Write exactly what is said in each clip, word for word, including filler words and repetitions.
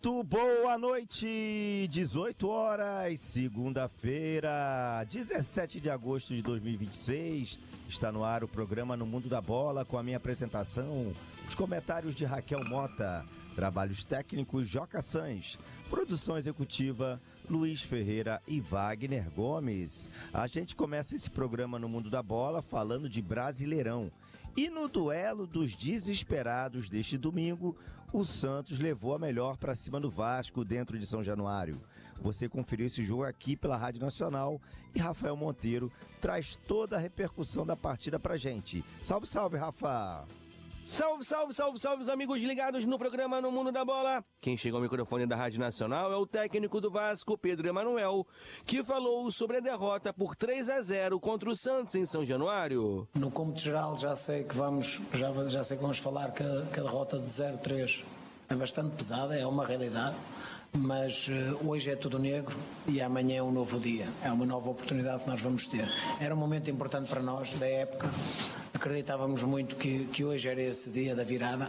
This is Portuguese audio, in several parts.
Muito boa noite, dezoito horas, segunda-feira, dezessete de agosto de dois mil e vinte e seis. Está no ar o programa No Mundo da Bola com a minha apresentação, os comentários de Raquel Mota, trabalhos técnicos Joca Sans, produção executiva Luiz Ferreira e Wagner Gomes. A gente começa esse programa No Mundo da Bola falando de Brasileirão. E no duelo dos desesperados deste domingo, o Santos levou a melhor para cima do Vasco dentro de São Januário. Você conferiu esse jogo aqui pela Rádio Nacional e Rafael Monteiro traz toda a repercussão da partida pra gente. Salve, salve, Rafa! Salve, salve, salve, salve, os amigos ligados no programa No Mundo da Bola. Quem chegou ao microfone da Rádio Nacional é o técnico do Vasco, Pedro Emanuel, que falou sobre a derrota por três a zero contra o Santos em São Januário. No cômputo geral já sei que vamos, já, já sei que vamos falar que a, que a derrota de zero a três é bastante pesada, é uma realidade, mas uh, hoje é tudo negro e amanhã é um novo dia, é uma nova oportunidade que nós vamos ter. Era um momento importante para nós, da época, acreditávamos muito que, que hoje era esse dia da virada,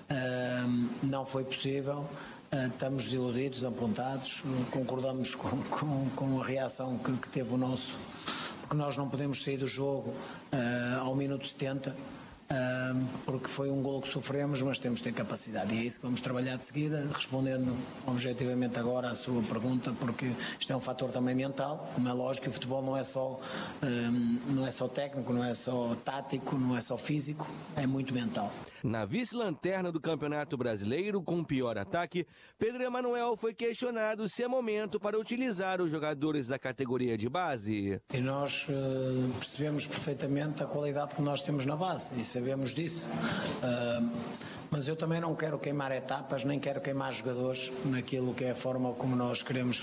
uh, não foi possível, uh, estamos desiludidos, desapontados, uh, concordamos com, com, com a reação que, que teve o nosso, porque nós não podemos sair do jogo uh, ao minuto setenta, porque foi um golo que sofremos, mas temos de ter capacidade e é isso que vamos trabalhar de seguida, respondendo objetivamente agora à sua pergunta, porque isto é um fator também mental, como é lógico, o futebol não é só não é só técnico, não é só tático, não é só físico, é muito mental. Na vice-lanterna do Campeonato Brasileiro, com pior ataque, Pedro Emanuel foi questionado se é momento para utilizar os jogadores da categoria de base. E nós uh, percebemos perfeitamente a qualidade que nós temos na base e sabemos disso. Uh, mas eu também não quero queimar etapas, nem quero queimar jogadores naquilo que é a forma como nós queremos